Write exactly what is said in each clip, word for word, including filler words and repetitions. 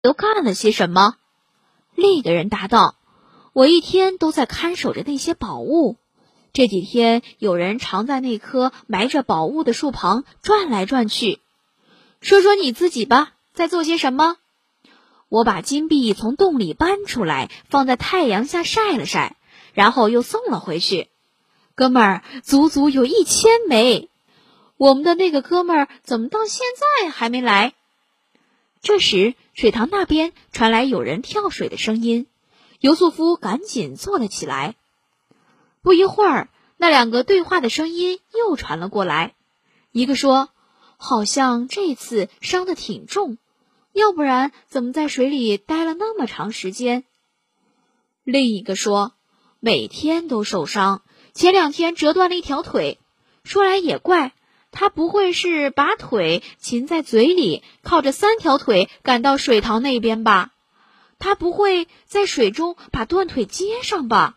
都干了些什么？另一个人答道：我一天都在看守着那些宝物。这几天有人常在那棵埋着宝物的树旁转来转去。说说你自己吧，在做些什么？我把金币从洞里搬出来，放在太阳下晒了晒，然后又送了回去。哥们儿，足足有一千枚。我们的那个哥们儿怎么到现在还没来？这时，水塘那边传来有人跳水的声音，尤素夫赶紧坐了起来。不一会儿，那两个对话的声音又传了过来。一个说：好像这次伤得挺重，要不然怎么在水里待了那么长时间？另一个说：每天都受伤，前两天折断了一条腿。说来也怪，他不会是把腿擒在嘴里，靠着三条腿赶到水塘那边吧？他不会在水中把断腿接上吧？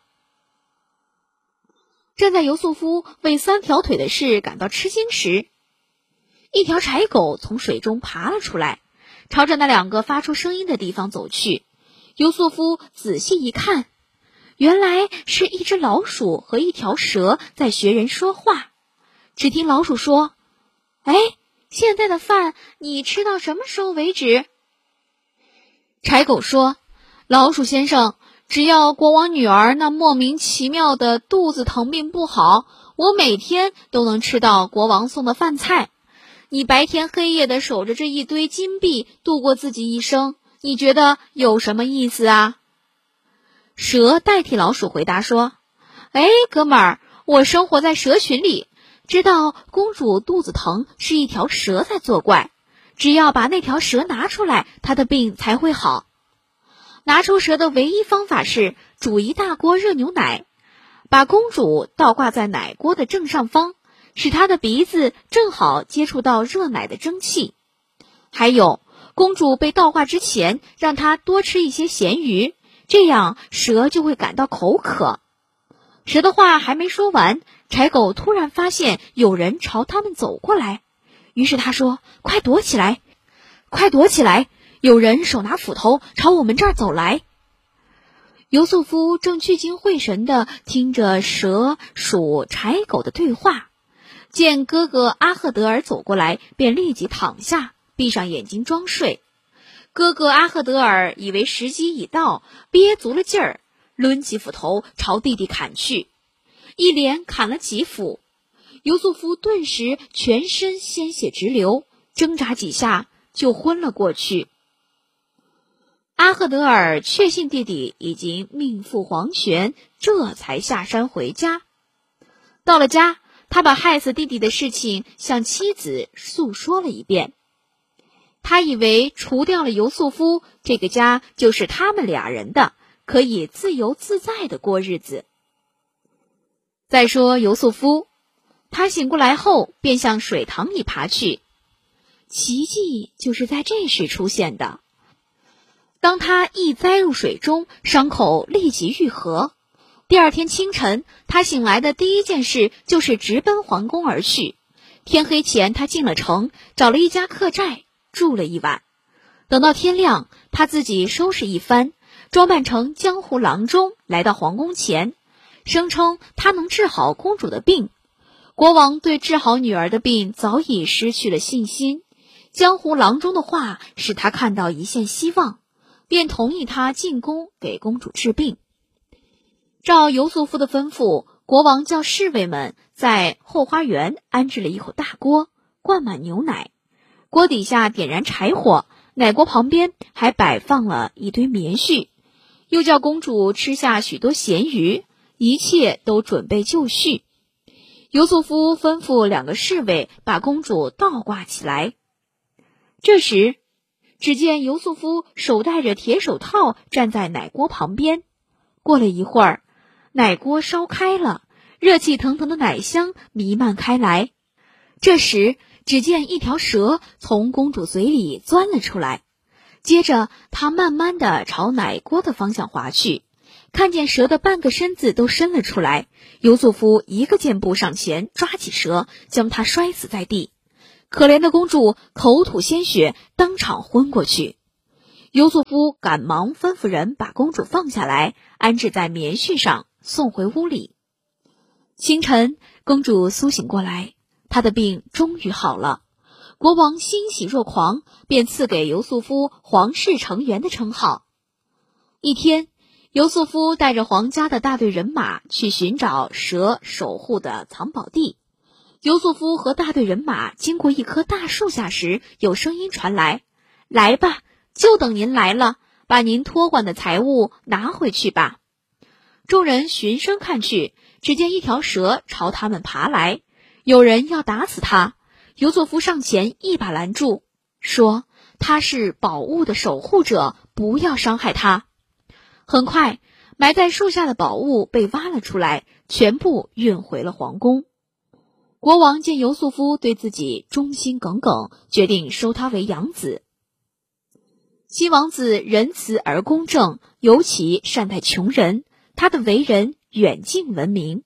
正在尤素夫为三条腿的事感到吃惊时，一条柴狗从水中爬了出来，朝着那两个发出声音的地方走去。尤素夫仔细一看，原来是一只老鼠和一条蛇在学人说话。只听老鼠说：哎，现在的饭你吃到什么时候为止？柴狗说：老鼠先生，只要国王女儿那莫名其妙的肚子疼病不好，我每天都能吃到国王送的饭菜。你白天黑夜的守着这一堆金币度过自己一生，你觉得有什么意思啊？蛇代替老鼠回答说：哎，哥们儿，我生活在蛇群里，知道公主肚子疼是一条蛇在作怪，只要把那条蛇拿出来，她的病才会好。拿出蛇的唯一方法是煮一大锅热牛奶，把公主倒挂在奶锅的正上方，使她的鼻子正好接触到热奶的蒸汽。还有，公主被倒挂之前，让她多吃一些咸鱼，这样蛇就会感到口渴。蛇的话还没说完，柴狗突然发现有人朝他们走过来，于是他说：快躲起来，快躲起来，有人手拿斧头朝我们这儿走来。尤素夫正聚精会神地听着蛇、鼠、柴狗的对话，见哥哥阿赫德尔走过来，便立即躺下，闭上眼睛装睡。哥哥阿赫德尔以为时机已到，憋足了劲儿，抡起斧头朝弟弟砍去，一连砍了几斧。尤素夫顿时全身鲜血直流，挣扎几下就昏了过去。阿赫德尔确信弟弟已经命赴黄泉，这才下山回家。到了家，他把害死弟弟的事情向妻子诉说了一遍。他以为除掉了尤素夫，这个家就是他们俩人的，可以自由自在地过日子。再说尤素夫，他醒过来后便向水塘里爬去。奇迹就是在这时出现的。当他一栽入水中，伤口立即愈合。第二天清晨，他醒来的第一件事就是直奔皇宫而去。天黑前，他进了城，找了一家客栈住了一晚。等到天亮，他自己收拾一番，装扮成江湖郎中，来到皇宫前，声称他能治好公主的病。国王对治好女儿的病早已失去了信心，江湖郎中的话使他看到一线希望，便同意他进宫给公主治病。照尤素夫的吩咐，国王叫侍卫们在后花园安置了一口大锅，灌满牛奶，锅底下点燃柴火，奶锅旁边还摆放了一堆棉絮，又叫公主吃下许多咸鱼，一切都准备就绪。尤素夫吩咐两个侍卫把公主倒挂起来。这时，只见尤素夫手戴着铁手套站在奶锅旁边。过了一会儿，奶锅烧开了，热气腾腾的奶香弥漫开来。这时，只见一条蛇从公主嘴里钻了出来，接着它慢慢地朝奶锅的方向滑去。看见蛇的半个身子都伸了出来，尤素夫一个箭步上前，抓起蛇，将它摔死在地。可怜的公主口吐鲜血，当场昏过去。 尤素夫赶忙吩咐人把公主放下来，安置在棉絮上，送回屋里。清晨，公主苏醒过来，她的病终于好了。国王欣喜若狂，便赐给尤素夫皇室成员的称号。一天，尤素夫带着皇家的大队人马去寻找蛇守护的藏宝地。尤素夫和大队人马经过一棵大树下时，有声音传来：“来吧，就等您来了，把您托管的财物拿回去吧。”众人循声看去，只见一条蛇朝他们爬来，有人要打死它。尤素夫上前一把拦住，说：“他是宝物的守护者，不要伤害他。”很快，埋在树下的宝物被挖了出来，全部运回了皇宫。国王见尤素夫对自己忠心耿耿，决定收他为养子。新王子仁慈而公正，尤其善待穷人，他的为人远近闻名。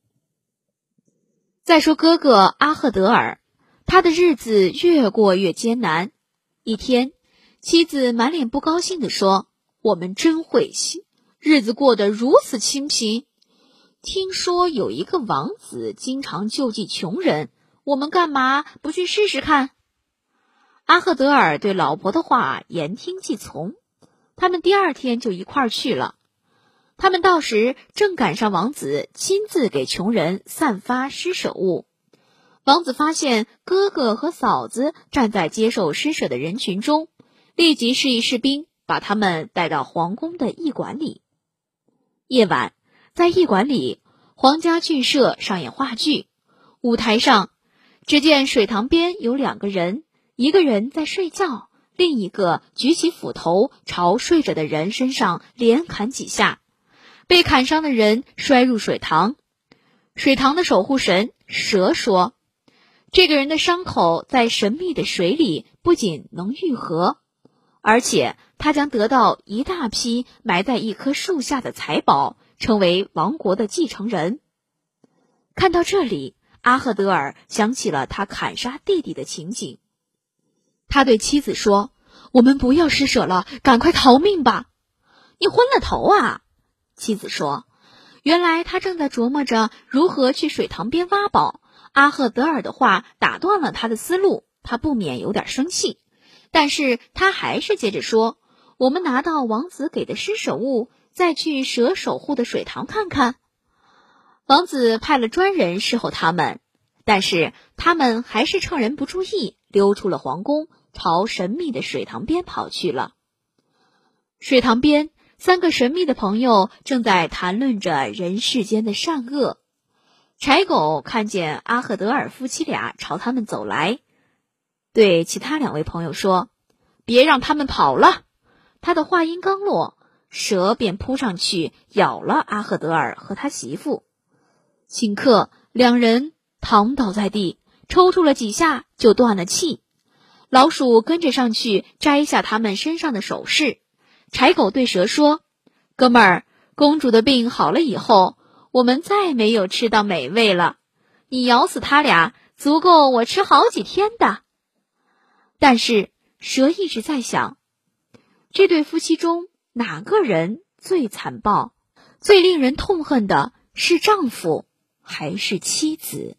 再说哥哥阿赫德尔，他的日子越过越艰难。一天，妻子满脸不高兴地说：“我们真会戏，日子过得如此清贫。听说有一个王子经常救济穷人，我们干嘛不去试试看？”阿赫德尔对老婆的话言听计从，他们第二天就一块儿去了。他们到时正赶上王子亲自给穷人散发施舍物。王子发现哥哥和嫂子站在接受施舍的人群中，立即示意士兵把他们带到皇宫的驿馆里。夜晚，在驿馆里，皇家剧社上演话剧。舞台上，只见水塘边有两个人，一个人在睡觉，另一个举起斧头朝睡着的人身上连砍几下。被砍伤的人摔入水塘。水塘的守护神蛇说：“这个人的伤口在神秘的水里不仅能愈合，而且他将得到一大批埋在一棵树下的财宝，成为王国的继承人。”看到这里，阿赫德尔想起了他砍杀弟弟的情景。他对妻子说：“我们不要施舍了，赶快逃命吧。”“你昏了头啊！”妻子说。原来他正在琢磨着如何去水塘边挖宝。阿赫德尔的话打断了他的思路，他不免有点生气，但是他还是接着说：“我们拿到王子给的施舍物，再去蛇守护的水塘看看。”王子派了专人侍候他们，但是他们还是趁人不注意溜出了皇宫，朝神秘的水塘边跑去了。水塘边，三个神秘的朋友正在谈论着人世间的善恶。柴狗看见阿赫德尔夫妻俩朝他们走来，对其他两位朋友说：“别让他们跑了。”他的话音刚落，蛇便扑上去咬了阿赫德尔和他媳妇。顷刻，两人躺倒在地，抽搐了几下就断了气。老鼠跟着上去摘下他们身上的首饰。柴狗对蛇说：“哥们儿，公主的病好了以后，我们再没有吃到美味了。你咬死他俩，足够我吃好几天的。”但是蛇一直在想，这对夫妻中哪个人最残暴，最令人痛恨的是丈夫还是妻子？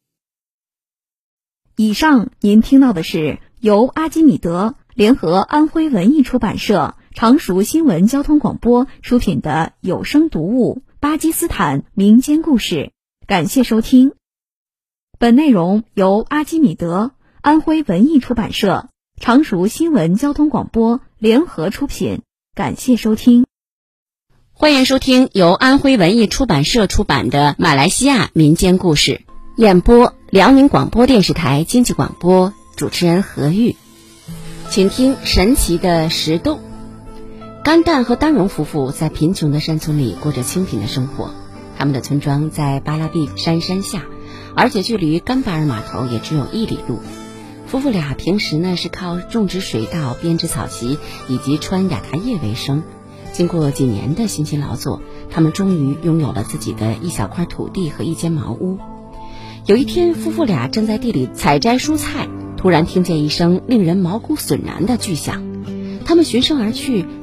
以上您听到的是由阿基米德联合安徽文艺出版社、常熟新闻交通广播出品的有声读物《巴基斯坦民间故事》，感谢收听。本内容由阿基米德、安徽文艺出版社、常熟新闻交通广播联合出品，感谢收听。 欢迎收听由安徽文艺出版社出版的马来西亚民间故事，演播辽宁广播电视台经济广播，主持人何玉。请听神奇的石洞。甘蛋和丹荣夫妇在贫穷的山村里过着清贫的生活，他们的村庄在巴拉碧山山下，而且距离甘巴尔码头也只有一里路。夫妇俩平时呢是靠种植水稻、编织草席以及穿雅达叶为生。经过几年的辛勤劳作，他们终于拥有了自己的一小块土地和一间茅屋。有一天，夫妇俩正在地里采摘蔬菜，突然听见一声令人毛骨悚然的巨响。 他们循声而去，